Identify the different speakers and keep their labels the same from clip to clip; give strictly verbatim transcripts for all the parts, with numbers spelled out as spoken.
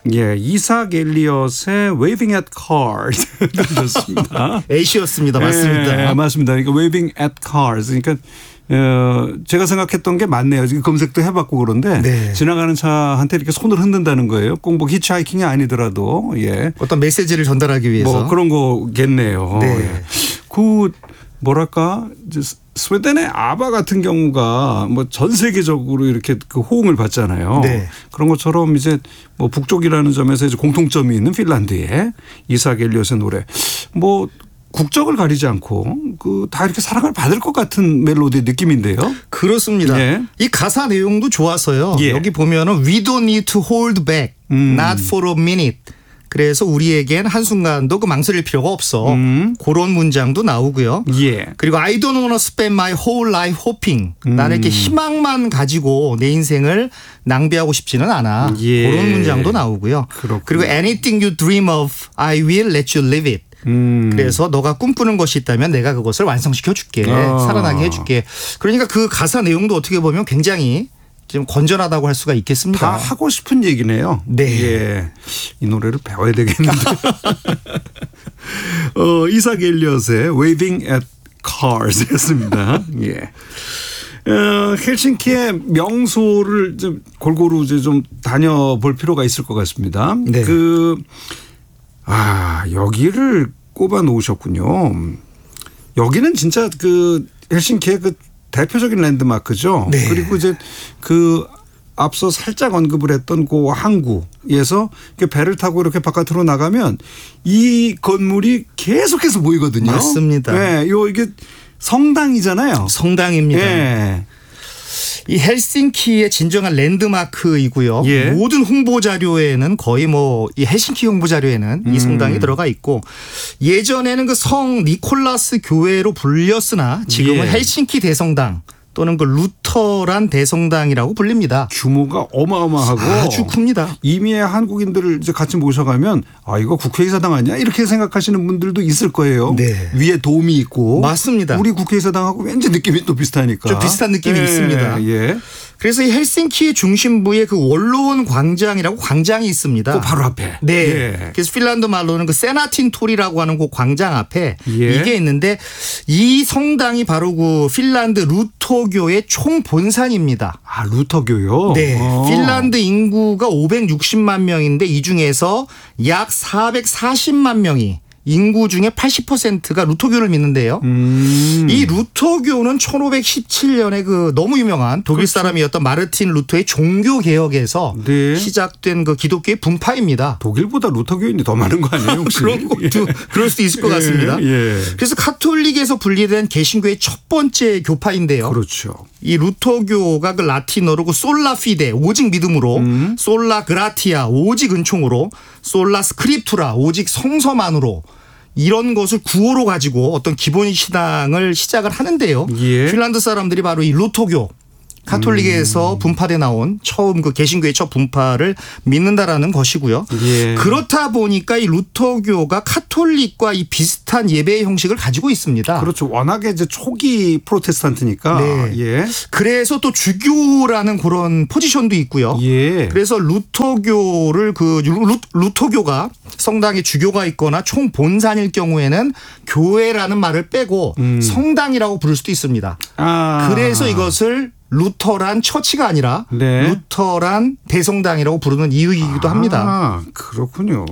Speaker 1: 예, 이삭 엘리엇의 Waving at Cars 들으셨습니다.
Speaker 2: A씨였습니다. 맞습니다.
Speaker 1: 예, 맞습니다. 그러니까 Waving at Cars. 그러니까 어, 제가 생각했던 게 맞네요. 지금 검색도 해봤고 그런데
Speaker 2: 네.
Speaker 1: 지나가는 차한테 이렇게 손을 흔든다는 거예요. 꼭 뭐 히치하이킹이 아니더라도 예.
Speaker 2: 어떤 메시지를 전달하기 위해서.
Speaker 1: 뭐 그런 거겠네요.
Speaker 2: 네.
Speaker 1: 예. 그 뭐랄까 이제 스웨덴의 아바 같은 경우가 뭐 전 세계적으로 이렇게 그 호응을 받잖아요.
Speaker 2: 네.
Speaker 1: 그런 것처럼 이제 뭐 북쪽이라는 점에서 이제 공통점이 있는 핀란드의 이삭 엘리엇의 노래 뭐 국적을 가리지 않고 그 다 이렇게 사랑을 받을 것 같은 멜로디 느낌인데요.
Speaker 2: 그렇습니다.
Speaker 1: 예.
Speaker 2: 이 가사 내용도 좋아서요.
Speaker 1: 예.
Speaker 2: 여기 보면은 We don't need to hold back,
Speaker 1: 음.
Speaker 2: not for a minute. 그래서 우리에겐 한순간도 그 망설일 필요가 없어.
Speaker 1: 음.
Speaker 2: 그런 문장도 나오고요.
Speaker 1: 예.
Speaker 2: 그리고 I don't want to spend my whole life hoping.
Speaker 1: 음.
Speaker 2: 나는 이렇게 희망만 가지고 내 인생을 낭비하고 싶지는 않아.
Speaker 1: 예.
Speaker 2: 그런 문장도 나오고요.
Speaker 1: 그렇군요.
Speaker 2: 그리고 anything you dream of, I will let you live it.
Speaker 1: 음.
Speaker 2: 그래서 너가 꿈꾸는 것이 있다면 내가 그것을 완성시켜 줄게.
Speaker 1: 아.
Speaker 2: 살아나게 해줄게. 그러니까 그 가사 내용도 어떻게 보면 굉장히 좀 건전하다고 할 수가 있겠습니다.
Speaker 1: 다 하고 싶은 얘기네요.
Speaker 2: 네.
Speaker 1: 예. 이 노래를 배워야 되겠는데. 어, 이삭 엘리엇의 Waving at Cars 였습니다. 예. 어, 헬싱키의 명소를 좀 골고루 이제 좀 다녀볼 필요가 있을 것 같습니다.
Speaker 2: 네.
Speaker 1: 그, 아, 여기를 꼽아 놓으셨군요. 여기는 진짜 그 헬싱키의 그 대표적인 랜드마크죠.
Speaker 2: 네.
Speaker 1: 그리고 이제 그 앞서 살짝 언급을 했던 그 항구에서 배를 타고 이렇게 바깥으로 나가면 이 건물이 계속해서 보이거든요.
Speaker 2: 맞습니다.
Speaker 1: 네, 요 이게 성당이잖아요.
Speaker 2: 성당입니다.
Speaker 1: 예.
Speaker 2: 이 헬싱키의 진정한 랜드마크이고요.
Speaker 1: 예.
Speaker 2: 모든 홍보 자료에는 거의 뭐 이 헬싱키 홍보 자료에는
Speaker 1: 음.
Speaker 2: 이 성당이 들어가 있고 예전에는 그 성 니콜라스 교회로 불렸으나 지금은
Speaker 1: 예.
Speaker 2: 헬싱키 대성당 또는 그 루터란 대성당이라고 불립니다.
Speaker 1: 규모가 어마어마하고
Speaker 2: 아주 큽니다.
Speaker 1: 이미 한국인들을 이제 같이 모셔가면 아 이거 국회의사당 아니야 이렇게 생각하시는 분들도 있을 거예요.
Speaker 2: 네.
Speaker 1: 위에 돔이 있고
Speaker 2: 맞습니다.
Speaker 1: 우리 국회의사당하고 왠지 느낌이 또 비슷하니까
Speaker 2: 좀 비슷한 느낌이
Speaker 1: 예,
Speaker 2: 있습니다.
Speaker 1: 예.
Speaker 2: 그래서 이 헬싱키의 중심부에 그 원로원 광장이라고 광장이 있습니다.
Speaker 1: 그 바로 앞에.
Speaker 2: 네.
Speaker 1: 예.
Speaker 2: 그래서 핀란드 말로는 그 세나틴 톨이라고 하는 그 광장 앞에
Speaker 1: 예.
Speaker 2: 이게 있는데 이 성당이 바로 그 핀란드 루터교의 총본산입니다.
Speaker 1: 아 루터교요.
Speaker 2: 네.
Speaker 1: 어.
Speaker 2: 핀란드 인구가 오백육십만 명인데 이 중에서 약 사백사십만 명이 인구 중에 팔십 퍼센트가 루터교를 믿는데요.
Speaker 1: 음.
Speaker 2: 이 루터교는 천오백십칠 년에 그 너무 유명한 독일
Speaker 1: 그렇죠.
Speaker 2: 사람이었던 마르틴 루터의 종교 개혁에서
Speaker 1: 네.
Speaker 2: 시작된 그 기독교의 분파입니다.
Speaker 1: 독일보다 루터교인이 더 많은 거 아니에요? 혹시?
Speaker 2: 그런 것도 그럴 수도 있을 것
Speaker 1: 예,
Speaker 2: 같습니다.
Speaker 1: 예.
Speaker 2: 그래서 카톨릭에서 분리된 개신교의 첫 번째 교파인데요.
Speaker 1: 그렇죠.
Speaker 2: 이 루터교가 그 라틴어로 그 솔라 피데 오직 믿음으로
Speaker 1: 음.
Speaker 2: 솔라 그라티아 오직 은총으로 솔라 스크립투라 오직 성서만으로 이런 것을 구호로 가지고 어떤 기본 신앙을 시작을 하는데요.
Speaker 1: 예.
Speaker 2: 핀란드 사람들이 바로 이 루터교 카톨릭에서
Speaker 1: 음.
Speaker 2: 분파돼 나온 처음 그 개신교의 첫 분파를 믿는다라는 것이고요.
Speaker 1: 예.
Speaker 2: 그렇다 보니까 이 루터교가 카톨릭과 이 비슷한 예배 형식을 가지고 있습니다.
Speaker 1: 그렇죠. 워낙에 이제 초기 프로테스탄트니까.
Speaker 2: 네.
Speaker 1: 예.
Speaker 2: 그래서 또 주교라는 그런 포지션도 있고요.
Speaker 1: 예.
Speaker 2: 그래서 루터교를 그 루, 루터교가 성당에 주교가 있거나 총본산일 경우에는 교회라는 말을 빼고
Speaker 1: 음.
Speaker 2: 성당이라고 부를 수도 있습니다.
Speaker 1: 아.
Speaker 2: 그래서 이것을 루터란 처치가 아니라
Speaker 1: 네.
Speaker 2: 루터란 대성당이라고 부르는 이유이기도 합니다.
Speaker 1: 아, 그렇군요.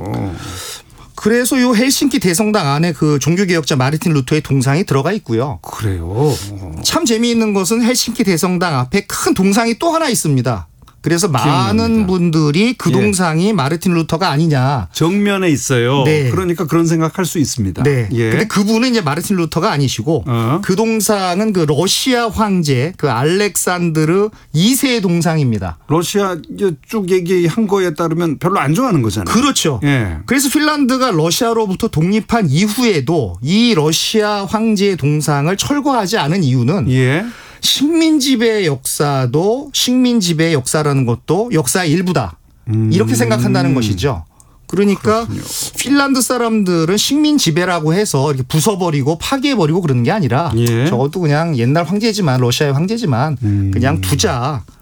Speaker 2: 그래서 이 헬싱키 대성당 안에 그 종교개혁자 마르틴 루터의 동상이 들어가 있고요.
Speaker 1: 그래요.
Speaker 2: 참 재미있는 것은 헬싱키 대성당 앞에 큰 동상이 또 하나 있습니다. 그래서 많은
Speaker 1: 기억납니다.
Speaker 2: 분들이 그
Speaker 1: 예.
Speaker 2: 동상이 마르틴 루터가 아니냐.
Speaker 1: 정면에 있어요.
Speaker 2: 네.
Speaker 1: 그러니까 그런 생각할 수 있습니다.
Speaker 2: 네.
Speaker 1: 예.
Speaker 2: 근데 그분은 이제 마르틴 루터가 아니시고
Speaker 1: 어.
Speaker 2: 그 동상은 그 러시아 황제 그 알렉산드르 이 세의 동상입니다.
Speaker 1: 러시아 이제 쭉 얘기한 거에 따르면 별로 안 좋아하는 거잖아요.
Speaker 2: 그렇죠.
Speaker 1: 예.
Speaker 2: 그래서 핀란드가 러시아로부터 독립한 이후에도 이 러시아 황제의 동상을 철거하지 않은 이유는
Speaker 1: 예.
Speaker 2: 식민지배 역사도 식민지배 역사라는 것도 역사의 일부다.
Speaker 1: 음.
Speaker 2: 이렇게 생각한다는 것이죠. 그러니까
Speaker 1: 그렇군요.
Speaker 2: 핀란드 사람들은 식민지배라고 해서 이렇게 부숴버리고 파괴해버리고 그러는 게 아니라
Speaker 1: 예.
Speaker 2: 적어도 그냥 옛날 황제지만 러시아의 황제지만
Speaker 1: 음.
Speaker 2: 그냥 두자.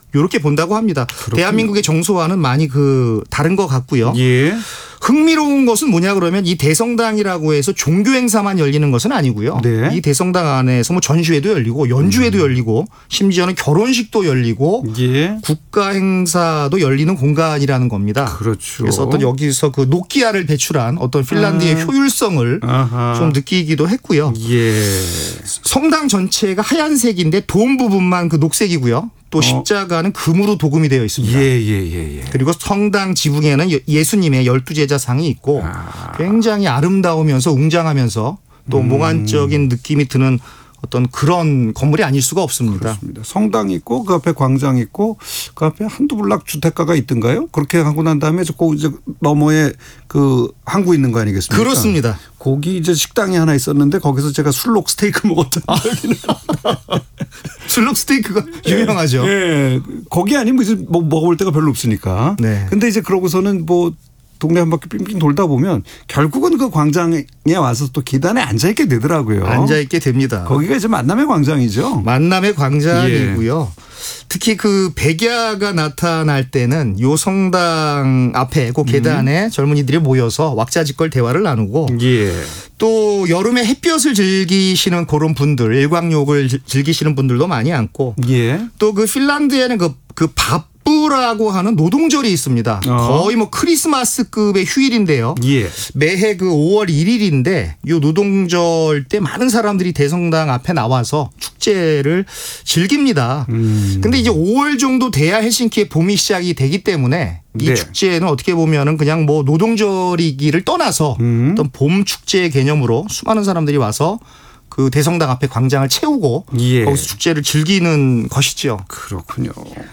Speaker 2: 이렇게 본다고 합니다.
Speaker 1: 그렇군요.
Speaker 2: 대한민국의 정서와는 많이 그 다른 것 같고요.
Speaker 1: 예.
Speaker 2: 흥미로운 것은 뭐냐 그러면 이 대성당이라고 해서 종교 행사만 열리는 것은 아니고요.
Speaker 1: 네.
Speaker 2: 이 대성당 안에서 뭐 전시회도 열리고 연주회도 음. 열리고 심지어는 결혼식도 열리고
Speaker 1: 예.
Speaker 2: 국가 행사도 열리는 공간이라는 겁니다.
Speaker 1: 그렇죠.
Speaker 2: 그래서 어떤 여기서 그 노키아를 배출한 어떤 핀란드의 아. 효율성을 아하. 좀 느끼기도 했고요.
Speaker 1: 예.
Speaker 2: 성당 전체가 하얀색인데 돔 부분만 그 녹색이고요. 또 십자가는 금으로 도금이 되어 있습니다.
Speaker 1: 예, 예, 예, 예.
Speaker 2: 그리고 성당 지붕에는 예수님의 열두 제자상이 있고
Speaker 1: 아.
Speaker 2: 굉장히 아름다우면서 웅장하면서 또 음. 몽환적인 느낌이 드는 어떤 그런 건물이 아닐 수가 없습니다.
Speaker 1: 그렇습니다. 성당 있고 그 앞에 광장 있고 그 앞에 한두 블락 주택가가 있던가요? 그렇게 하고 난 다음에 그 이제 너머에 그 항구 있는 거 아니겠습니까?
Speaker 2: 그렇습니다.
Speaker 1: 거기 이제 식당이 하나 있었는데 거기서 제가 술록 스테이크 먹었던
Speaker 2: 아.
Speaker 1: 기억이 나요.
Speaker 2: 술록 스테이크가 유명하죠.
Speaker 1: 예. 예. 거기 아니면 이제 뭐 먹어볼 데가 별로 없으니까.
Speaker 2: 네.
Speaker 1: 근데 이제 그러고서는 뭐 동네 한 바퀴 빙빙 돌다 보면 결국은 그 광장에 와서 또 계단에 앉아 있게 되더라고요.
Speaker 2: 앉아 있게 됩니다.
Speaker 1: 거기가 이제 만남의 광장이죠.
Speaker 2: 만남의 광장이고요. 예. 특히 그 백야가 나타날 때는 요 성당 앞에 그 계단에 음. 젊은이들이 모여서 왁자지껄 대화를 나누고
Speaker 1: 예. 또
Speaker 2: 여름에 햇볕을 즐기시는 그런 분들, 일광욕을 즐기시는 분들도 많이 앉고
Speaker 1: 예.
Speaker 2: 또 그 핀란드에는 그, 그 밥 라고 하는 노동절이 있습니다. 어. 거의 뭐 크리스마스급의 휴일인데요. 예. 매해 그 오월 일일인데 이 노동절 때 많은 사람들이 대성당 앞에 나와서 축제를 즐깁니다. 음. 근데 이제 오월 정도 돼야 헬싱키의 봄이 시작이 되기 때문에 이 네. 축제는 어떻게 보면은 그냥 뭐 노동절이기를 떠나서 음. 어떤 봄 축제 개념으로 수많은 사람들이 와서 그 대성당 앞에 광장을 채우고 예. 거기서 축제를 즐기는 것이죠.
Speaker 1: 그렇군요.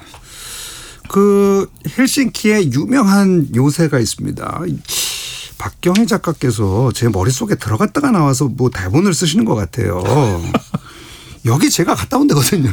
Speaker 1: 그 헬싱키에 유명한 요새가 있습니다. 박경희 작가께서 제 머릿속에 들어갔다가 나와서 뭐 대본을 쓰시는 것 같아요. 여기 제가 갔다 온 데거든요.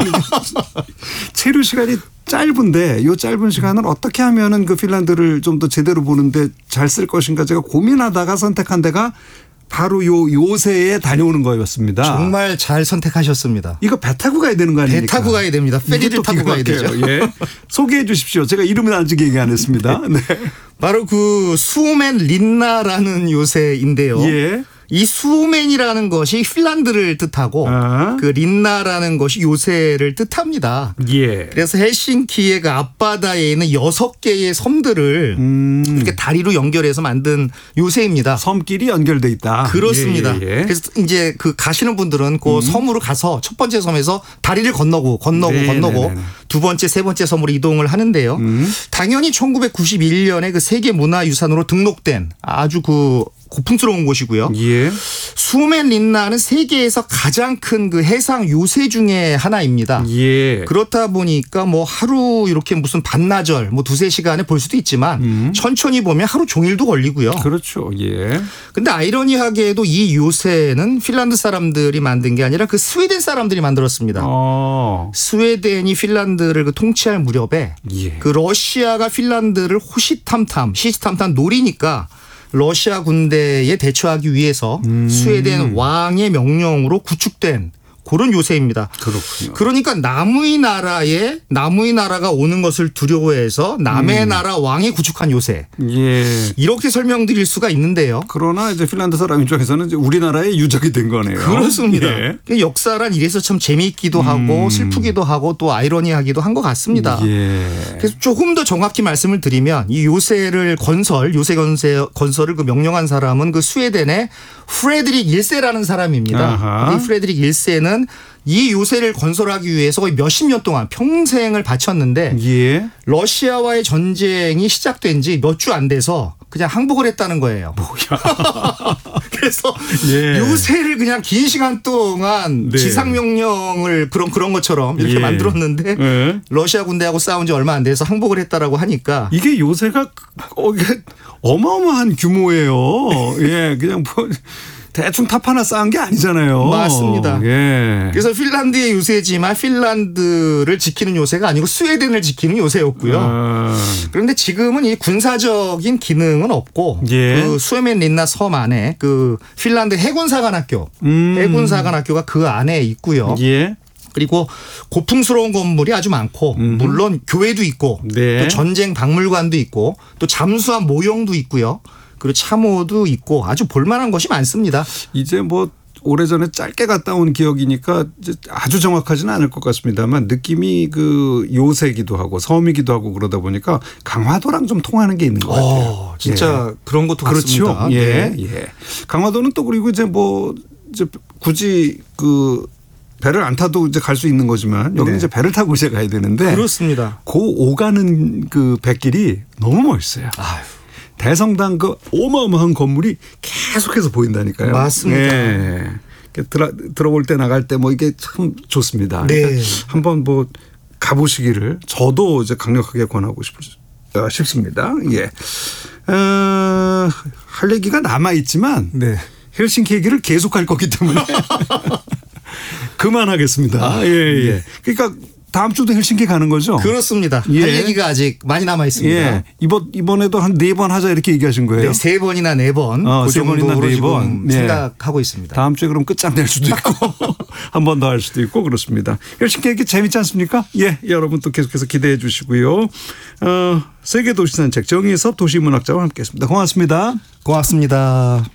Speaker 1: 체류 시간이 짧은데 이 짧은 시간을 어떻게 하면은 그 핀란드를 좀 더 제대로 보는데 잘 쓸 것인가 제가 고민하다가 선택한 데가 바로 요 요새에 다녀오는 거였습니다.
Speaker 2: 정말 잘 선택하셨습니다.
Speaker 1: 이거 배 타고 가야 되는 거 아닙니까?
Speaker 2: 배 타고 가야 됩니다. 페리를 타고 가야 되죠.
Speaker 1: 예. 소개해 주십시오. 제가 이름은 아직 얘기 안 했습니다. 네.
Speaker 2: 바로 그 수오멘 린나라는 요새인데요. 예. 이 수오멘이라는 것이 핀란드를 뜻하고 아. 그 린나라는 것이 요새를 뜻합니다. 예. 그래서 헬싱키의 그 앞바다에 있는 여섯 개의 섬들을 음. 이렇게 다리로 연결해서 만든 요새입니다.
Speaker 1: 섬끼리 연결돼 있다.
Speaker 2: 그렇습니다. 예, 예, 예. 그래서 이제 그 가시는 분들은 그 음. 섬으로 가서 첫 번째 섬에서 다리를 건너고 건너고 네, 건너고 네, 네, 네. 두 번째 세 번째 섬으로 이동을 하는데요. 음. 당연히 천구백구십일 년에 그 세계 문화유산으로 등록된 아주 그 고풍스러운 곳이고요. 예. 수오멘 린나는 세계에서 가장 큰 그 해상 요새 중에 하나입니다. 예. 그렇다 보니까 뭐 하루 이렇게 무슨 반나절 뭐 두세 시간에 볼 수도 있지만 음. 천천히 보면 하루 종일도 걸리고요.
Speaker 1: 그렇죠. 예.
Speaker 2: 근데 아이러니하게도 이 요새는 핀란드 사람들이 만든 게 아니라 그 스웨덴 사람들이 만들었습니다. 어. 스웨덴이 핀란드를 그 통치할 무렵에 예. 그 러시아가 핀란드를 호시탐탐 시시탐탐 노리니까 러시아 군대에 대처하기 위해서 음. 스웨덴 왕의 명령으로 구축된 그런 요새입니다.
Speaker 1: 그렇군요.
Speaker 2: 그러니까 남의 나라에 남의 나라가 오는 것을 두려워해서 남의 음. 나라 왕이 구축한 요새. 예. 이렇게 설명드릴 수가 있는데요.
Speaker 1: 그러나 이제 핀란드 사람 입장에서는 이제 우리나라의 유적이 된 거네요.
Speaker 2: 그렇습니다. 예. 역사란 이래서 참 재미있기도 음. 하고 슬프기도 하고 또 아이러니하기도 한 것 같습니다. 예. 그래서 조금 더 정확히 말씀을 드리면 이 요새를 건설, 요새 건설, 건설을 그 명령한 사람은 그 스웨덴의 프레드릭 일 세라는 사람입니다. 이 프레드릭 일 세는 이 요새를 건설하기 위해서 거의 몇십 년 동안 평생을 바쳤는데 예. 러시아와의 전쟁이 시작된 지 몇 주 안 돼서 그냥 항복을 했다는 거예요.
Speaker 1: 뭐야.
Speaker 2: 그래서 예. 요새를 그냥 긴 시간 동안 네. 지상명령을 그런 그런 것처럼 이렇게 예. 만들었는데 예. 러시아 군대하고 싸운 지 얼마 안 돼서 항복을 했다라고 하니까
Speaker 1: 이게 요새가 어, 이게 어마어마한 규모예요. 예, 그냥 뭐 대충 탑 하나 쌓은 게 아니잖아요.
Speaker 2: 맞습니다.
Speaker 1: 예.
Speaker 2: 그래서 핀란드의 요새지만 핀란드를 지키는 요새가 아니고 스웨덴을 지키는 요새였고요. 아. 그런데 지금은 이 군사적인 기능은 없고 예. 그 수오멘 린나 섬 안에 그 핀란드 해군사관학교, 음. 해군사관학교가 그 안에 있고요. 예. 그리고 고풍스러운 건물이 아주 많고 음. 물론 교회도 있고 네. 또 전쟁 박물관도 있고 또 잠수함 모형도 있고요. 그리고 참호도 있고 아주 볼만한 것이 많습니다.
Speaker 1: 이제 뭐 오래전에 짧게 갔다 온 기억이니까 아주 정확하지는 않을 것 같습니다만 느낌이 그 요새기도 하고 섬이기도 하고 그러다 보니까 강화도랑 좀 통하는 게 있는 것 같아요.
Speaker 2: 오, 진짜 예. 그런 것도
Speaker 1: 그렇죠.
Speaker 2: 같습니다.
Speaker 1: 예,
Speaker 2: 네.
Speaker 1: 예. 강화도는 또 그리고 이제 뭐 이제 굳이 그 배를 안 타도 이제 갈 수 있는 거지만 여기는 네. 이제 배를 타고 이제 가야 되는데
Speaker 2: 그렇습니다.
Speaker 1: 그 오가는 그 배길이 너무 멋있어요. 아유. 대성당 그 어마어마한 건물이 계속해서 보인다니까요.
Speaker 2: 맞습니다.
Speaker 1: 네. 들어, 들어올 때 나갈 때 뭐 이게 참 좋습니다.
Speaker 2: 네.
Speaker 1: 그러니까 한번 뭐 가보시기를 저도 이제 강력하게 권하고 싶, 싶습니다. 예. 어, 할 얘기가 남아있지만 네. 헬싱키 얘기를 계속할 거기 때문에 그만하겠습니다. 아, 예, 예. 그러니까 다음 주도 헬싱키 가는 거죠?
Speaker 2: 그렇습니다.
Speaker 1: 예.
Speaker 2: 할 얘기가 아직 많이 남아 있습니다.
Speaker 1: 예. 이번 이번에도 한 네 번 하자 이렇게 얘기하신 거예요?
Speaker 2: 네, 세 번이나 네 번.
Speaker 1: 어,
Speaker 2: 그
Speaker 1: 세 번이나 네 번
Speaker 2: 네. 생각하고 있습니다.
Speaker 1: 다음 주에 그럼 끝장낼 수도 있고 한 번 더 할 수도 있고 그렇습니다. 헬싱키 얘기 재밌지 않습니까? 예, 여러분 또 계속해서 기대해 주시고요. 어, 세계 도시 산책 정의섭 도시문학자와 함께했습니다. 고맙습니다.
Speaker 2: 고맙습니다.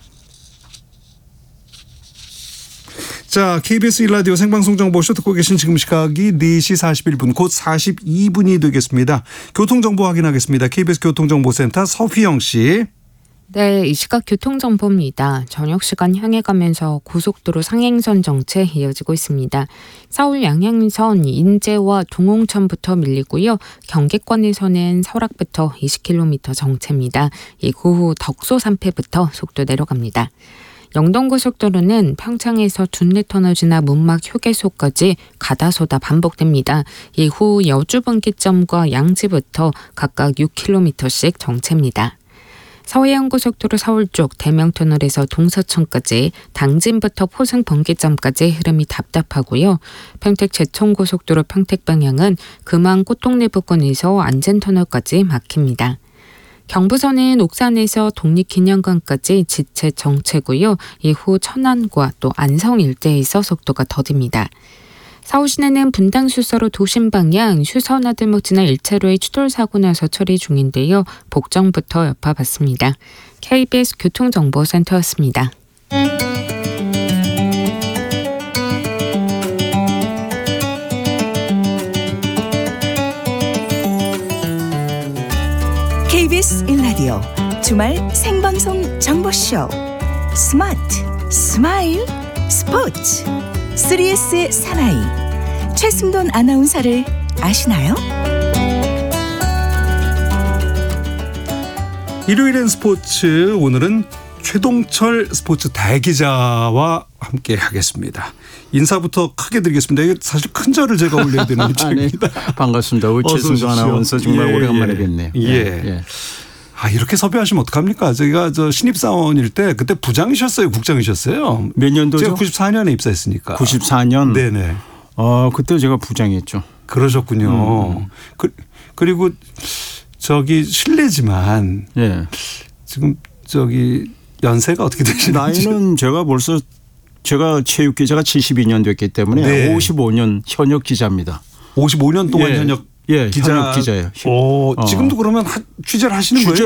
Speaker 1: 자, 케이비에스 일 라디오 생방송 정보쇼 듣고 계신 지금 시각이 네 시 사십일 분 곧 사십이 분이 되겠습니다. 교통정보 확인하겠습니다. 케이비에스 교통정보센터 서휘영 씨.
Speaker 3: 네, 이 시각 교통정보입니다. 저녁 시간 향해 가면서 고속도로 상행선 정체 이어지고 있습니다. 서울 양양선 인제와 동홍천부터 밀리고요. 경계권에서는 설악부터 이십 킬로미터 정체입니다. 이그 후 덕소 삼패부터 속도 내려갑니다. 영동고속도로는 평창에서 둔내터널 지나 문막 휴게소까지 가다소다 반복됩니다. 이후 여주분기점과 양지부터 각각 육 킬로미터씩 정체입니다. 서해안고속도로 서울 쪽 대명터널에서 동서천까지 당진부터 포승분기점까지 흐름이 답답하고요. 평택 제천고속도로 평택 방향은 금암 꽃동네 부근에서 안전터널까지 막힙니다. 경부선은 옥산에서 독립기념관까지 지체 정체고요. 이후 천안과 또 안성 일대에서 속도가 더딥니다. 서울시내는 분당 수서로 도심 방향 휴서나들목 지나 일 차로에 추돌 사고 나서 처리 중인데요. 복정부터 여파받습니다. 케이비에스 교통정보센터였습니다.
Speaker 4: 케이비에스 일 라디오 주말 생방송 정보쇼 스마트 스마일 스포츠 쓰리에스의 사나이 최승돈 아나운서를 아시나요?
Speaker 1: 일요일엔 스포츠 오늘은 최동철 스포츠 대기자와 함께 하겠습니다. 인사부터 크게 드리겠습니다. 이게 사실 큰 절을 제가 올려야 되는 입장입니다.
Speaker 5: 네, 반갑습니다. 최승돈 아나운서 정말 예, 오래간만에 뵙네요.
Speaker 1: 예. 예. 예. 아, 이렇게 섭외하시면 어떡합니까? 제가 저 신입사원일 때 그때 부장이셨어요? 국장이셨어요?
Speaker 5: 몇 년도죠?
Speaker 1: 제가 구십사 년에 입사했으니까.
Speaker 5: 구십사 년?
Speaker 1: 네네.
Speaker 5: 어, 그때 제가 부장이었죠.
Speaker 1: 그러셨군요. 음. 그, 그리고 저기 실례지만 예. 지금 저기 연세가 어떻게 되시는지.
Speaker 5: 나이는 제가 벌써 제가 체육 기자가 칠십이 년 됐기 때문에 네. 오십오 년 현역 기자입니다.
Speaker 1: 오십오 년 동안
Speaker 5: 예.
Speaker 1: 현역
Speaker 5: 예,
Speaker 1: 기자.
Speaker 5: 현역 기자예요.
Speaker 1: 오, 어. 지금도 그러면 하, 취재를 하시는
Speaker 5: 취재를